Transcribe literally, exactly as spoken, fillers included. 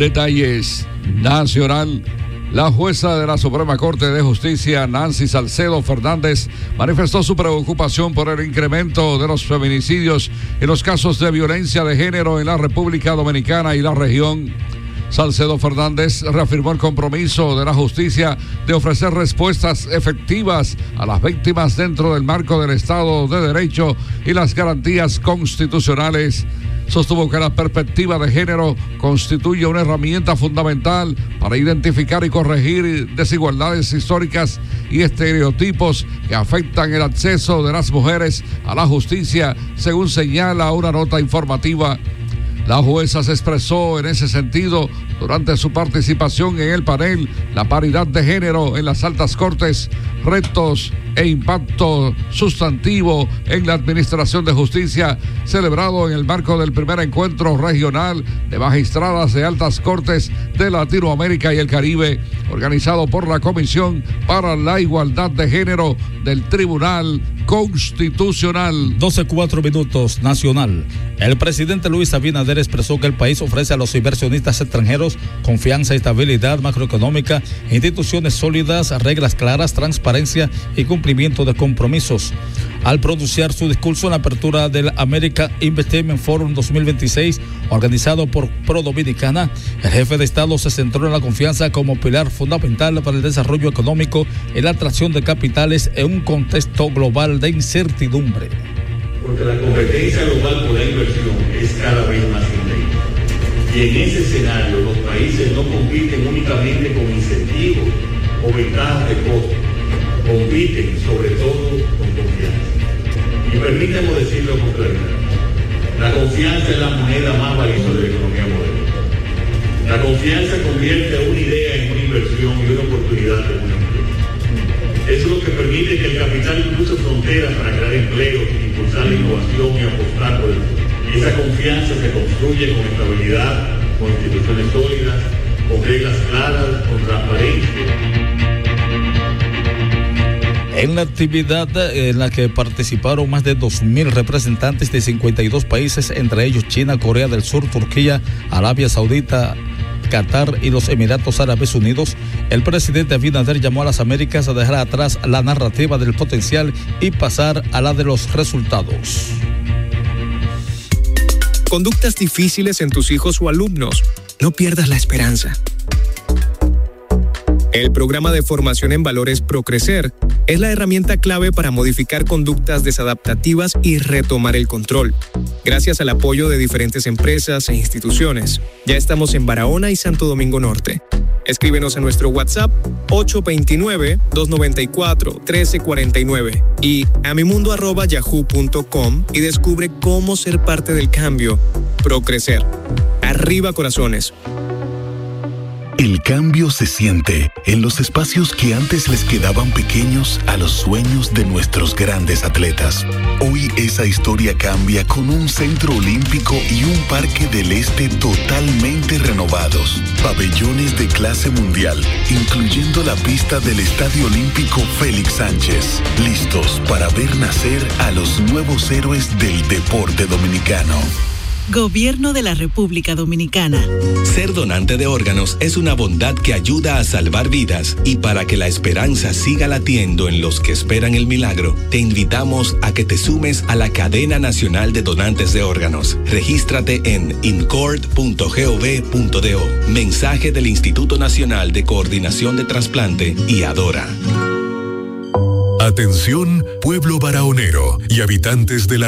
Detalles nacional. La jueza de la Suprema Corte de Justicia, Nancy Salcedo Fernández, manifestó su preocupación por el incremento de los feminicidios y los casos de violencia de género en la República Dominicana y la región. Salcedo Fernández reafirmó el compromiso de la justicia de ofrecer respuestas efectivas a las víctimas dentro del marco del Estado de Derecho y las garantías constitucionales. Sostuvo que la perspectiva de género constituye una herramienta fundamental para identificar y corregir desigualdades históricas y estereotipos que afectan el acceso de las mujeres a la justicia, según señala una nota informativa. La jueza se expresó en ese sentido durante su participación en el panel La paridad de género en las altas cortes, retos e impacto sustantivo en la administración de justicia, celebrado en el marco del primer encuentro regional de magistradas de altas cortes de Latinoamérica y el Caribe, organizado por la Comisión para la Igualdad de Género del Tribunal Constitucional. doce cuatro minutos, nacional. El presidente Luis Abinader expresó que el país ofrece a los inversionistas extranjeros confianza y estabilidad macroeconómica, instituciones sólidas, reglas claras, transparencia y cumplimiento de compromisos. Al pronunciar su discurso en la apertura del American Investment Forum dos mil veintiséis, organizado por Pro Dominicana, el jefe de Estado se centró en la confianza como pilar fundamental para el desarrollo económico y la atracción de capitales en un contexto global de incertidumbre. Porque la competencia global por la inversión es cada vez más intensa. Y en ese escenario los países no compiten únicamente con incentivos o ventajas de costo, compiten sobre todo con confianza. Y permítanme decirlo con claridad, la confianza es la moneda más valiosa de la economía moderna. La confianza convierte a una idea en una inversión y una oportunidad en una empresa. Eso es lo que permite que el capital cruce fronteras para crear empleo, impulsar la innovación y apostar por el futuro. Y esa confianza se construye con estabilidad, con instituciones sólidas, con reglas claras, con transparencia. En la actividad en la que participaron más de dos mil representantes de cincuenta y dos países, entre ellos China, Corea del Sur, Turquía, Arabia Saudita, Qatar y los Emiratos Árabes Unidos, el presidente Abinader llamó a las Américas a dejar atrás la narrativa del potencial y pasar a la de los resultados. Conductas difíciles en tus hijos o alumnos. No pierdas la esperanza. El programa de formación en valores ProCrecer es la herramienta clave para modificar conductas desadaptativas y retomar el control. Gracias al apoyo de diferentes empresas e instituciones, ya estamos en Barahona y Santo Domingo Norte. Escríbenos a nuestro WhatsApp ocho dos nueve, dos nueve cuatro, uno tres cuatro nueve y a mimundo arroba yahoo punto com y descubre cómo ser parte del cambio. ProCrecer. Arriba corazones. El cambio se siente en los espacios que antes les quedaban pequeños a los sueños de nuestros grandes atletas. Hoy esa historia cambia con un centro olímpico y un parque del este totalmente renovados. Pabellones de clase mundial, incluyendo la pista del Estadio Olímpico Félix Sánchez. Listos para ver nacer a los nuevos héroes del deporte dominicano. Gobierno de la República Dominicana. Ser donante de órganos es una bondad que ayuda a salvar vidas, y para que la esperanza siga latiendo en los que esperan el milagro, te invitamos a que te sumes a la Cadena Nacional de Donantes de Órganos. Regístrate en incord punto gov punto do. Mensaje del Instituto Nacional de Coordinación de Trasplante y Adora. Atención, pueblo barahonero y habitantes de la